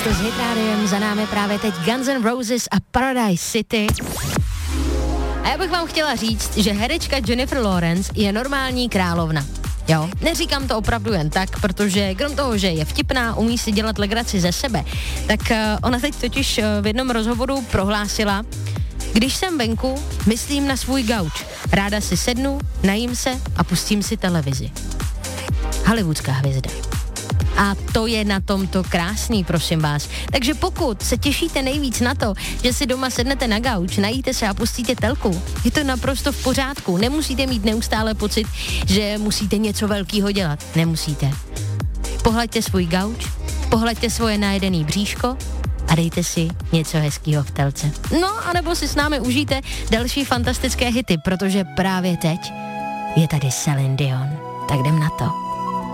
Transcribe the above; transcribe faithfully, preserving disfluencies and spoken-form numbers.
jste s Hit Rádiem, za námi právě teď Guns N' Roses a Paradise City. A já bych vám chtěla říct, že herečka Jennifer Lawrence je normální královna. Jo, neříkám to opravdu jen tak, protože krom toho, že je vtipná, umí si dělat legraci ze sebe, tak uh, ona teď totiž uh, v jednom rozhovoru prohlásila: když jsem venku, myslím na svůj gauč. Ráda si sednu, najím se a pustím si televizi. Hollywoodská hvězda. A to je na tomto krásný, prosím vás. Takže pokud se těšíte nejvíc na to, že si doma sednete na gauč, najíte se a pustíte telku, je to naprosto v pořádku. Nemusíte mít neustále pocit, že musíte něco velkýho dělat. Nemusíte. Pohlaďte svůj gauč, pohlaďte svoje najedený bříško a dejte si něco hezkýho v telce. No, anebo si s námi užijte další fantastické hity, protože právě teď je tady Celine Dion. Tak jdem na to.